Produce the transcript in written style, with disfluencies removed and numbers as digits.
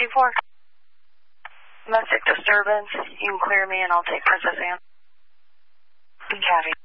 2-4. Domestic disturbance. You can clear me and I'll take Princess Anne. Copy.